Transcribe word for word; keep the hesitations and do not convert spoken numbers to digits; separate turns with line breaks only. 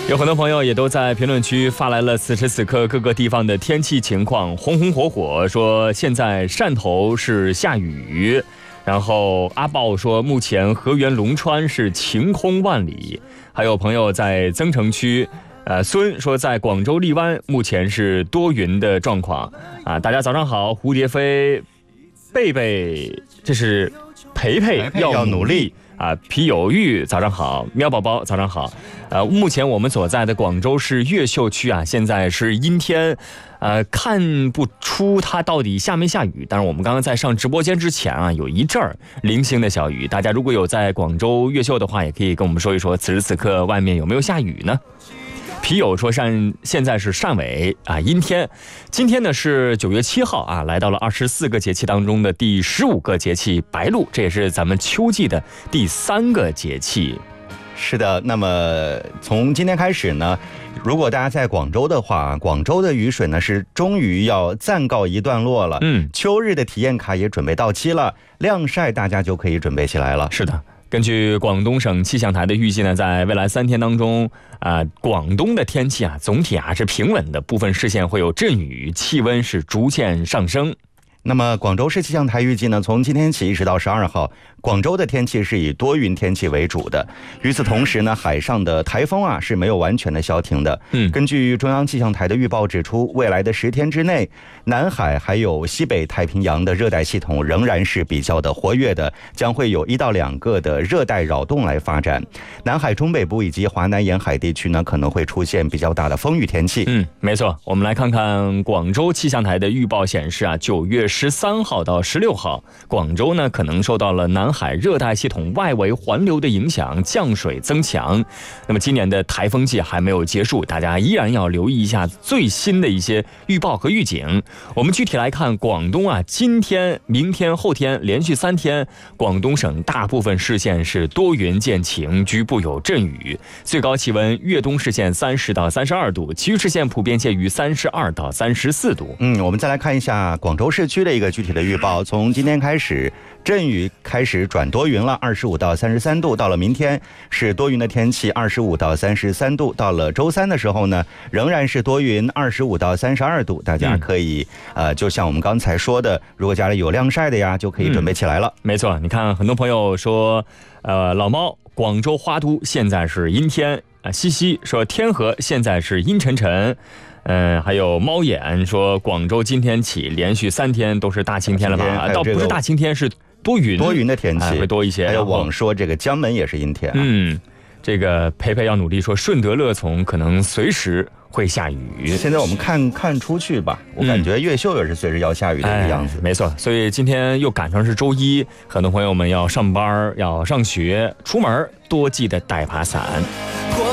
有很多朋友也都在评论区发来了此时此刻各个地方的天气情况，红红火火说现在汕头是下雨，然后阿豹说目前河源龙川是晴空万里，还有朋友在增城区呃，孙说在广州荔湾目前是多云的状况啊。大家早上好，蝴蝶飞贝贝，这是培培要努力啊。皮有玉早上好，喵宝宝早上好。呃，目前我们所在的广州市越秀区啊，现在是阴天，呃，看不出它到底下没下雨。但是我们刚刚在上直播间之前啊，有一阵儿零星的小雨。大家如果有在广州越秀的话，也可以跟我们说一说，此时此刻外面有没有下雨呢？皮友说汕现在是汕尾啊，阴天。今天呢是九月七号啊，来到了二十四个节气当中的第十五个节气白露，这也是咱们秋季的第三个节气。
是的，那么从今天开始呢，如果大家在广州的话，广州的雨水呢是终于要暂告一段落了。嗯，秋日的体验卡也准备到期了，晾晒大家就可以准备起来了。
是的。根据广东省气象台的预计呢，在未来三天当中，啊、呃，广东的天气啊，总体啊是平稳的，部分市县会有阵雨，气温是逐渐上升。
那么广州市气象台预计呢，从今天起一直到十二号，广州的天气是以多云天气为主的。与此同时呢，海上的台风啊是没有完全的消停的。嗯，根据中央气象台的预报指出，未来的十天之内，南海还有西北太平洋的热带系统仍然是比较的活跃的，将会有一到两个的热带扰动来发展。南海中北部以及华南沿海地区呢，可能会出现比较大的风雨天气。
嗯，没错。我们来看看广州气象台的预报显示啊，九月十三号到十六号，广州呢可能受到了南海热带系统外围环流的影响，降水增强。那么今年的台风季还没有结束，大家依然要留意一下最新的一些预报和预警。我们具体来看广东啊，今天、明天、后天连续三天，广东省大部分市县是多云见晴，局部有阵雨，最高气温粤东市县三十到三十二度，其余市县普遍介于三十二到三十四度。
嗯，我们再来看一下广州市区的一个具体的预报，从今天开始，阵雨开始转多云了，二十五到三十三度。到了明天是多云的天气，二十五到三十三度。到了周三的时候呢，仍然是多云，二十五到三十二度。大家可以、嗯、呃，就像我们刚才说的，如果家里有晾晒的呀，就可以准备起来了。
嗯、没错，你看很多朋友说，呃，老猫，广州花都现在是阴天啊。西西说天河现在是阴沉沉。嗯，还有猫眼说广州今天起连续三天都是大晴天了吧？倒不是大晴天，是多云
多云的天气、哎、
会多一些。
还有网说这个江门也是阴天、啊。
嗯，这个培培要努力说顺德乐从可能随时会下雨。
现在我们看看出去吧，我感觉越秀也是随时要下雨的一个样子、
嗯哎。没错，所以今天又赶上是周一，很多朋友们要上班要上学，出门多记得带把伞。